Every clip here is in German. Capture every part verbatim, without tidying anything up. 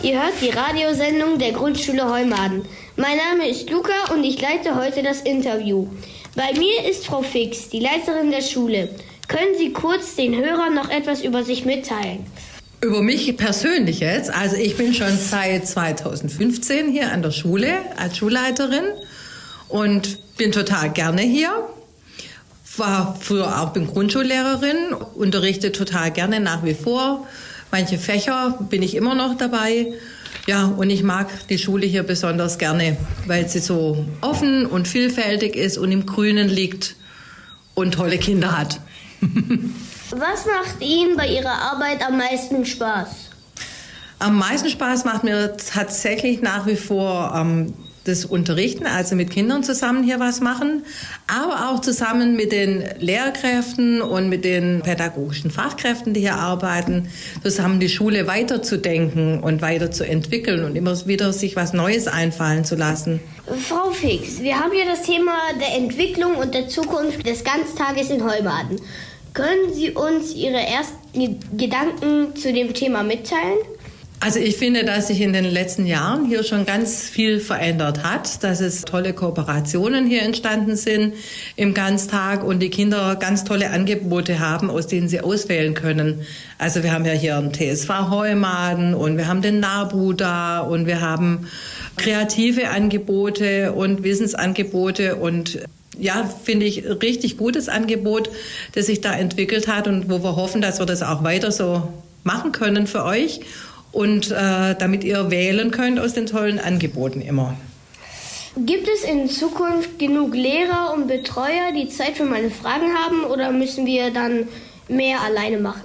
Ihr hört die Radiosendung der Grundschule Heumaden. Mein Name ist Luca und ich leite heute das Interview. Bei mir ist Frau Fix, die Leiterin der Schule. Können Sie kurz den Hörern noch etwas über sich mitteilen? Über mich persönlich jetzt? Also ich bin schon seit zweitausendfünfzehn hier an der Schule als Schulleiterin und bin total gerne hier. War früher auch bin Grundschullehrerin, unterrichte total gerne nach wie vor. Manche Fächer bin ich immer noch dabei. Ja, und ich mag die Schule hier besonders gerne, weil sie so offen und vielfältig ist und im Grünen liegt und tolle Kinder hat. Was macht Ihnen bei Ihrer Arbeit am meisten Spaß? Am meisten Spaß macht mir tatsächlich nach wie vor ähm, das Unterrichten, also mit Kindern zusammen hier was machen, aber auch zusammen mit den Lehrkräften und mit den pädagogischen Fachkräften, die hier arbeiten, zusammen die Schule weiterzudenken und weiterzuentwickeln und immer wieder sich was Neues einfallen zu lassen. Frau Fix, wir haben ja das Thema der Entwicklung und der Zukunft des Ganztages in Heumaden. Können Sie uns Ihre ersten Gedanken zu dem Thema mitteilen? Also ich finde, dass sich in den letzten Jahren hier schon ganz viel verändert hat, dass es tolle Kooperationen hier entstanden sind im Ganztag und die Kinder ganz tolle Angebote haben, aus denen sie auswählen können. Also wir haben ja hier einen T S V Heumaden und wir haben den NABU da und wir haben kreative Angebote und Wissensangebote und ja, finde ich, richtig gutes Angebot, das sich da entwickelt hat und wo wir hoffen, dass wir das auch weiter so machen können für euch. Und äh, damit ihr wählen könnt aus den tollen Angeboten immer. Gibt es in Zukunft genug Lehrer und Betreuer, die Zeit für meine Fragen haben, oder müssen wir dann mehr alleine machen?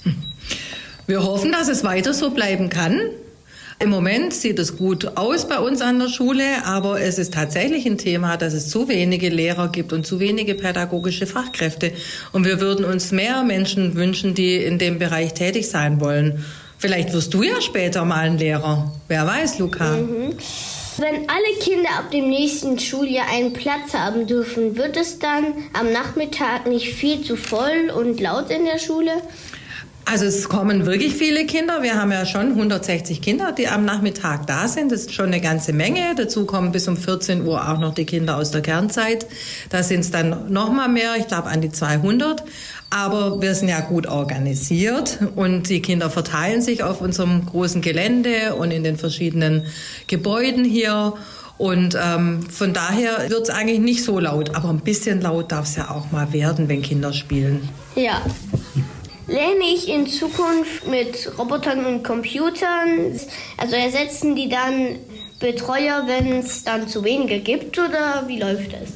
Wir hoffen, dass es weiter so bleiben kann. Im Moment sieht es gut aus bei uns an der Schule, aber es ist tatsächlich ein Thema, dass es zu wenige Lehrer gibt und zu wenige pädagogische Fachkräfte. Und wir würden uns mehr Menschen wünschen, die in dem Bereich tätig sein wollen. Vielleicht wirst du ja später mal ein Lehrer. Wer weiß, Luca. Mhm. Wenn alle Kinder ab dem nächsten Schuljahr einen Platz haben dürfen, wird es dann am Nachmittag nicht viel zu voll und laut in der Schule? Also es kommen wirklich viele Kinder. Wir haben ja schon hundertsechzig Kinder, die am Nachmittag da sind. Das ist schon eine ganze Menge. Dazu kommen bis um vierzehn Uhr auch noch die Kinder aus der Kernzeit. Da sind es dann noch mal mehr, ich glaube an die zweihundert. Aber wir sind ja gut organisiert und die Kinder verteilen sich auf unserem großen Gelände und in den verschiedenen Gebäuden hier. Und ähm, von daher wird es eigentlich nicht so laut. Aber ein bisschen laut darf es ja auch mal werden, wenn Kinder spielen. Ja. Lerne ich in Zukunft mit Robotern und Computern? Also ersetzen die dann Betreuer, wenn es dann zu wenige gibt, oder wie läuft das?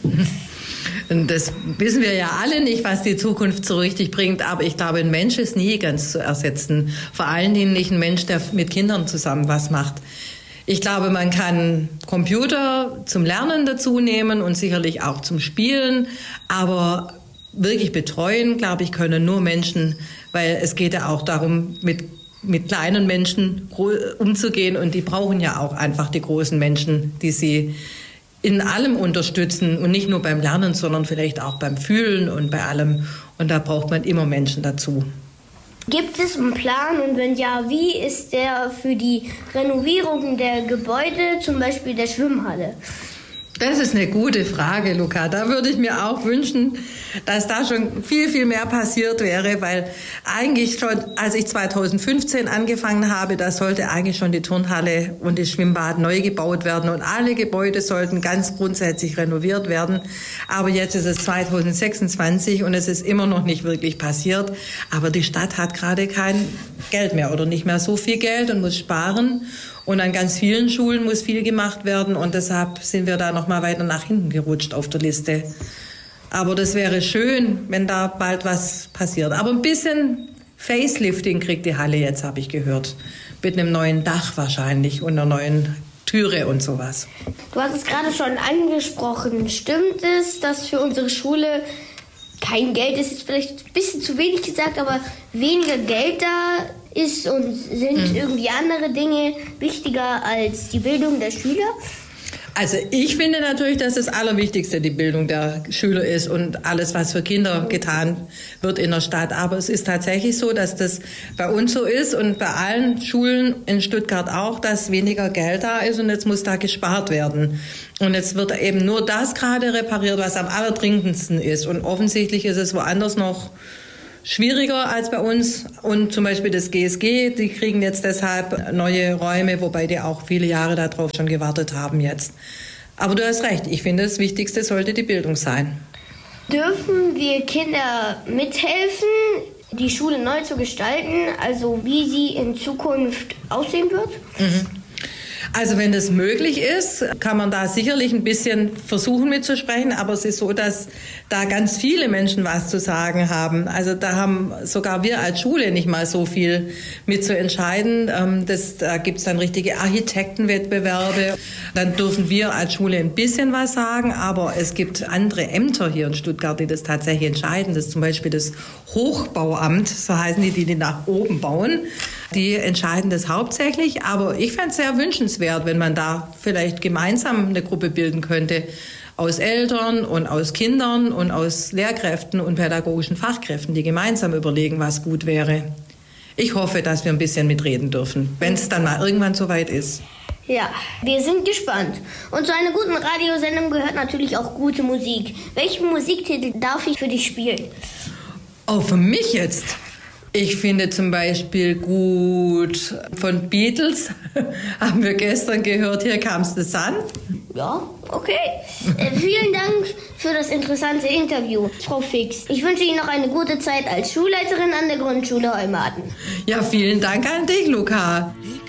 Das wissen wir ja alle nicht, was die Zukunft so richtig bringt. Aber ich glaube, ein Mensch ist nie ganz zu ersetzen. Vor allen Dingen nicht ein Mensch, der mit Kindern zusammen was macht. Ich glaube, man kann Computer zum Lernen dazu nehmen und sicherlich auch zum Spielen. Aber wirklich betreuen, glaube ich, können nur Menschen, weil es geht ja auch darum, mit, mit kleinen Menschen umzugehen. Und die brauchen ja auch einfach die großen Menschen, die sie in allem unterstützen und nicht nur beim Lernen, sondern vielleicht auch beim Fühlen und bei allem. Und da braucht man immer Menschen dazu. Gibt es einen Plan und wenn ja, wie ist der für die Renovierung der Gebäude, zum Beispiel der Schwimmhalle? Das ist eine gute Frage, Luca. Da würde ich mir auch wünschen, dass da schon viel, viel mehr passiert wäre, weil eigentlich schon, als ich zweitausendfünfzehn angefangen habe, da sollte eigentlich schon die Turnhalle und das Schwimmbad neu gebaut werden und alle Gebäude sollten ganz grundsätzlich renoviert werden. Aber jetzt ist es zweitausendsechsundzwanzig und es ist immer noch nicht wirklich passiert. Aber die Stadt hat gerade kein Geld mehr oder nicht mehr so viel Geld und muss sparen. Und an ganz vielen Schulen muss viel gemacht werden und deshalb sind wir da noch mal weiter nach hinten gerutscht auf der Liste. Aber das wäre schön, wenn da bald was passiert. Aber ein bisschen Facelifting kriegt die Halle jetzt, habe ich gehört. Mit einem neuen Dach wahrscheinlich und einer neuen Türe und sowas. Du hast es gerade schon angesprochen. Stimmt es, dass für unsere Schule kein Geld ist, ist vielleicht ein bisschen zu wenig gesagt, aber weniger Geld da ist und sind mhm. irgendwie andere Dinge wichtiger als die Bildung der Schüler? Also ich finde natürlich, dass das Allerwichtigste die Bildung der Schüler ist und alles, was für Kinder getan wird in der Stadt. Aber es ist tatsächlich so, dass das bei uns so ist und bei allen Schulen in Stuttgart auch, dass weniger Geld da ist und jetzt muss da gespart werden. Und jetzt wird eben nur das gerade repariert, was am allerdringendsten ist. Und offensichtlich ist es woanders noch schwieriger als bei uns. Und zum Beispiel das G S G, die kriegen jetzt deshalb neue Räume, wobei die auch viele Jahre darauf schon gewartet haben jetzt. Aber du hast recht, ich finde, das Wichtigste sollte die Bildung sein. Dürfen wir Kinder mithelfen, die Schule neu zu gestalten, also wie sie in Zukunft aussehen wird? Mhm. Also wenn das möglich ist, kann man da sicherlich ein bisschen versuchen mitzusprechen, aber es ist so, dass da ganz viele Menschen was zu sagen haben. Also da haben sogar wir als Schule nicht mal so viel mitzuentscheiden. Das, da gibt es dann richtige Architektenwettbewerbe. Dann dürfen wir als Schule ein bisschen was sagen, aber es gibt andere Ämter hier in Stuttgart, die das tatsächlich entscheiden. Das ist zum Beispiel das Hochbauamt, so heißen die, die, die nach oben bauen. Die entscheiden das hauptsächlich, aber ich fände es sehr wünschenswert, wenn man da vielleicht gemeinsam eine Gruppe bilden könnte aus Eltern und aus Kindern und aus Lehrkräften und pädagogischen Fachkräften, die gemeinsam überlegen, was gut wäre. Ich hoffe, dass wir ein bisschen mitreden dürfen, wenn es dann mal irgendwann soweit ist. Ja, wir sind gespannt. Und zu einer guten Radiosendung gehört natürlich auch gute Musik. Welchen Musiktitel darf ich für dich spielen? Oh, für mich jetzt? Ich finde zum Beispiel gut von Beatles, haben wir gestern gehört, Here Comes the Sun. Ja, okay. Äh, vielen Dank für das interessante Interview, Frau Fix. Ich wünsche Ihnen noch eine gute Zeit als Schulleiterin an der Grundschule Heumaden. Ja, vielen Dank an dich, Luca.